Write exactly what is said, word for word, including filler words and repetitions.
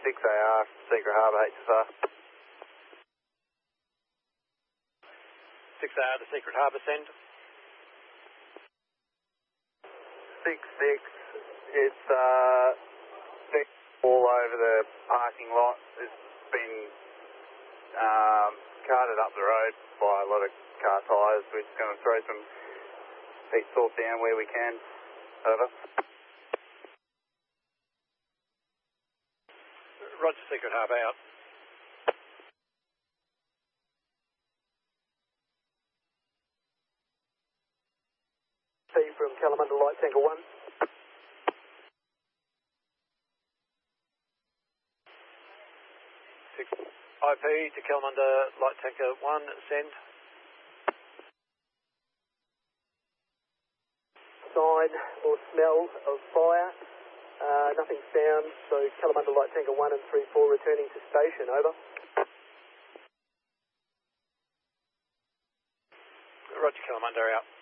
six A R, Secret Harbour, H S R. six A R to Secret Harbour, send. six six, it's uh, all over the parking lot. It's been um, carted up the road by a lot of car tyres. We're just going to throw some heat salt down where we can. Over. Roger, Secret Harbour out. C from Kalamunda Light Tanker one. Six I P to Kalamunda Light Tanker one, send. Sign or smell of fire. Uh, nothing found, so Kalamunda Light Tanker one and three four returning to station, over. Roger, Kalamunda out.